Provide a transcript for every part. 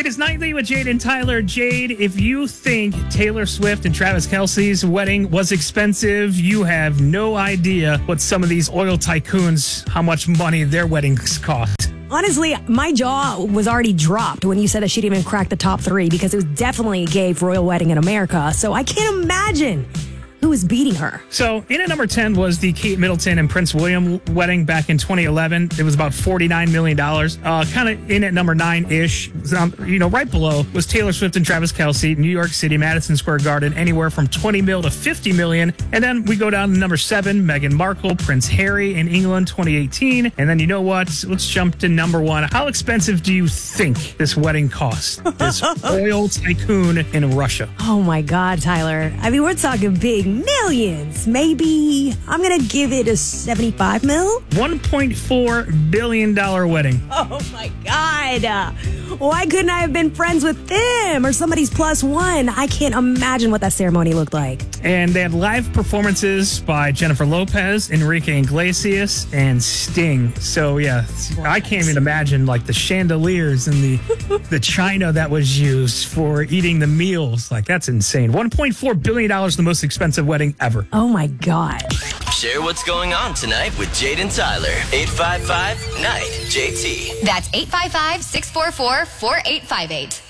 It is Nightly with Jade and Tyler. Jade, if you think Taylor Swift and Travis Kelce's wedding was expensive, you have no idea what some of these oil tycoons, how much money their weddings cost. Honestly, my jaw was already dropped when you said that she didn't even crack the top 3 because it was definitely a gay royal wedding in America. So I can't imagine who was beating her. So in at number 10 was the Kate Middleton and Prince William wedding back in 2011. It was about $49 million. Kind of in at number 9-ish. Right below was Taylor Swift and Travis Kelce, New York City, Madison Square Garden, anywhere from $20 million to $50 million. And then we go down to number 7, Meghan Markle, Prince Harry in England, 2018. And then you know what? Let's jump to number 1. How expensive do you think this wedding cost? This oil tycoon in Russia. Oh my God, Tyler. I mean, we're talking big millions. Maybe I'm going to give it a 75 mil. $1.4 billion wedding. Oh my God. Why couldn't I have been friends with them or somebody's plus one? I can't imagine what that ceremony looked like. And they had live performances by Jennifer Lopez, Enrique Iglesias, and Sting. So yeah, I can't even imagine like the chandeliers and the china that was used for eating the meals. Like that's insane. $1.4 billion, the most expensive wedding ever. Oh my God. Share what's going on tonight with Jade and Tyler. 855-NIGHT. That's 855-644-4858.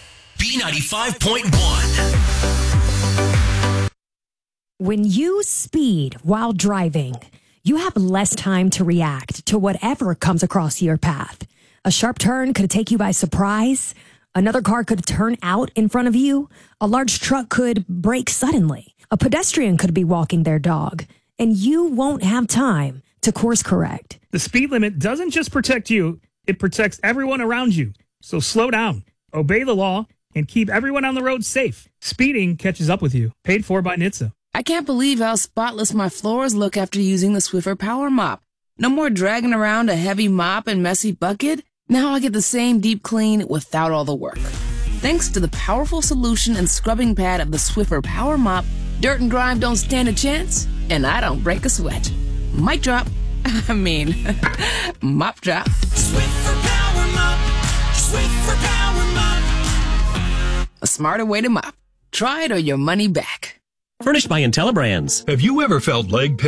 B95.1. When you speed while driving, you have less time to react to whatever comes across your path. A sharp turn could take you by surprise. Another car could turn out in front of you. A large truck could brake suddenly. A pedestrian could be walking their dog. And you won't have time to course correct. The speed limit doesn't just protect you, it protects everyone around you. So slow down, obey the law, and keep everyone on the road safe. Speeding catches up with you. Paid for by NHTSA. I can't believe how spotless my floors look after using the Swiffer Power Mop. No more dragging around a heavy mop and messy bucket. Now I get the same deep clean without all the work. Thanks to the powerful solution and scrubbing pad of the Swiffer Power Mop, dirt and grime don't stand a chance, and I don't break a sweat. Mic drop. Mop drop. Swiffer Power Mop. Swiffer Power Mop. A smarter way to mop. Try it or your money back. Furnished by IntelliBrands. Have you ever felt leg pain?